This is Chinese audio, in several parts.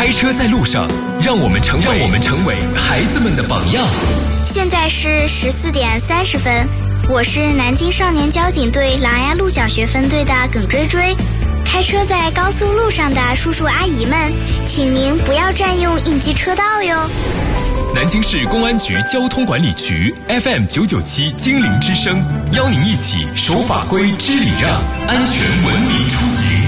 开车在路上，让我们成为孩子们的榜样。 现在是14点30分，我是南京少年交警队琅琊路小学分队的耿追追。开车在高速路上的叔叔阿姨们，请您不要占用应急车道哟。 南京市公安局交通管理局 FM 997精灵之声，邀您一起守法规、知礼让，安全文明出行。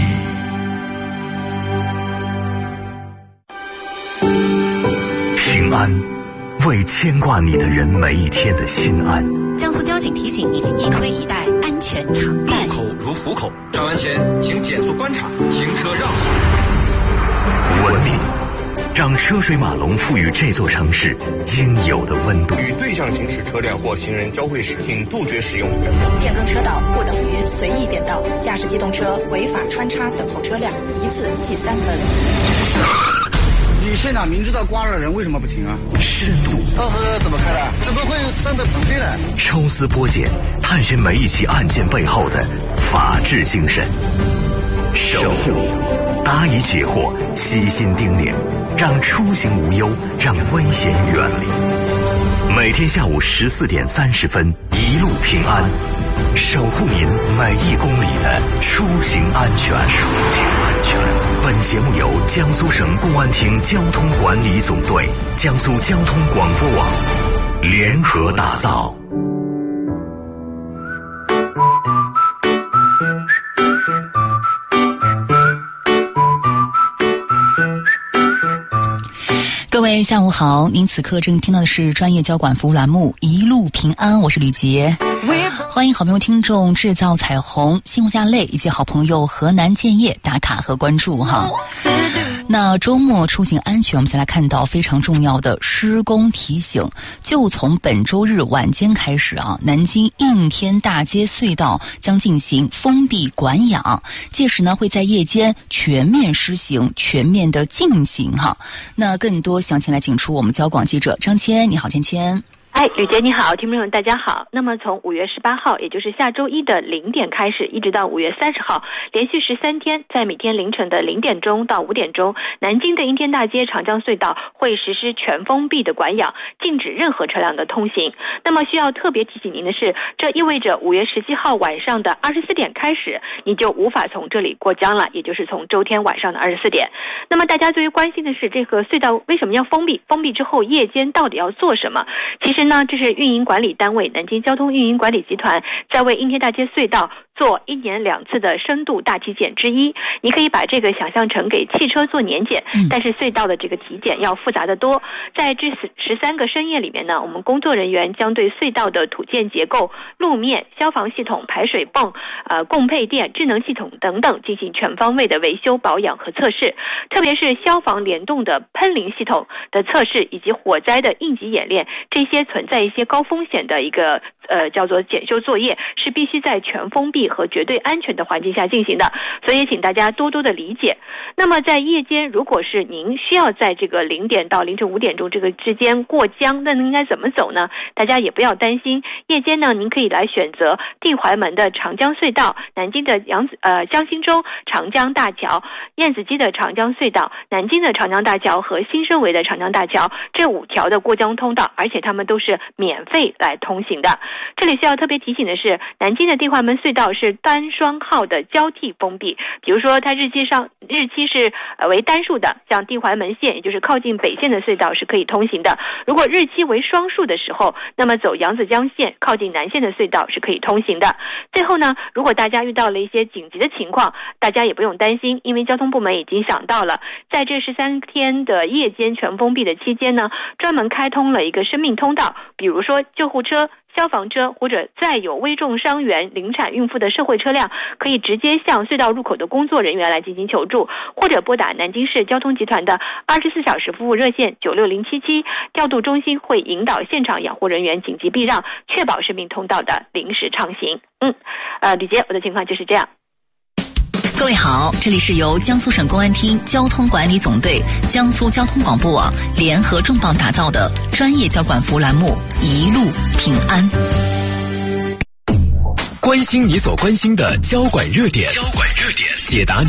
平安，为牵挂你的人每一天的心安。 江苏交警提醒您：一推一带，安全常在。 路口如虎口，上岸前请减速观察，行车让行。 文明，让车水马龙赋予这座城市应有的温度。 与对向行驶车辆或行人交汇时，请杜绝使用变更车道不等于随意变道，驾驶机动车违法穿插等候车辆，一次记3分。 你现在明知道刮了人，为什么不停啊？ 深度， 当时怎么开的？怎么会站在旁边呢？ 抽丝剥茧，探寻每一起案件背后的法治精神。守护，答疑解惑，悉心叮咛，让出行无忧，让危险远离。每天下午14点30分，一路平安，守护您每1公里的出行安全。本节目由江苏省公安厅交通管理总队、江苏交通广播网联合打造。 各位下午好，您此刻正听到的是专业交管服务栏目一路平安，我是吕杰。欢迎好朋友听众制造彩虹、新红家类以及好朋友河南建业打卡和关注哈。那周末出行安全，我们先来看到非常重要的施工提醒。就从本周日晚间开始啊，南京应天大街隧道将进行封闭管养，届时呢会在夜间全面施行、全面的进行哈。那更多详情来请出我们交广记者张谦，你好，芊芊。 吕杰你好，听众朋友大家好。那么从5月18号，也就是下周一的0点开始，一直到5月30号，连续13天，在每天凌晨的0点钟到5点钟，南京的应天大街长江隧道会实施全封闭的管养，禁止任何车辆的通行。那么需要特别提醒您的是，这意味着5月17号晚上的24点开始，你就无法从这里过江了，也就是从周天晚上的24点。那么大家最为关心的是，这个隧道为什么要封闭？封闭之后夜间到底要做什么？其实呢，这是运营管理单位南京交通运营管理集团在为应天大街隧道做1年2次的深度大体检之一。你可以把这个想象成给汽车做年检，但是隧道的这个体检要复杂得多。在这13个深夜里面呢，我们工作人员将对隧道的土建结构、路面、消防系统、排水泵、供配电、智能系统等等进行全方位的维修保养和测试，特别是消防联动的喷淋系统的测试以及火灾的应急演练，这些存在一些高风险的一个叫做检修作业，是必须在全封闭和绝对安全的环境下进行的，所以请大家多多的理解。那么在夜间，如果是您需要在这个0点到凌晨5点钟这个之间过江，那您应该怎么走呢？大家也不要担心，夜间呢，您可以来选择地怀门的长江隧道、南京的江心洲长江大桥、燕子矶的长江隧道、南京的长江大桥和新生围的长江大桥这5条的过江通道，而且它们都是免费来通行的。这里需要特别提醒的是，南京的地怀门隧道是单双号的交替封闭，比如说它日期是为单数的，像地怀门线也就是靠近北线的隧道是可以通行的。如果日期为双数的时候，那么走扬子江线靠近南线的隧道是可以通行的。最后呢，如果大家遇到了一些紧急的情况，大家也不用担心，因为交通部门已经想到了，在这13天的夜间全封闭的期间呢，专门开通了一个生命通道，比如说救护车、消防车或者载有危重伤员、临产孕妇的社会车辆，可以直接向隧道入口的工作人员来进行求助，或者拨打南京市交通集团的24小时服务热线96077，调度中心会引导现场养护人员紧急避让，确保生命通道的临时畅行。李杰，我的情况就是这样。 各位好，这里是由江苏省公安厅交通管理总队、江苏交通广播网联合重磅打造的专业交管服务栏目一路平安。 关心你所关心的交管热点，解答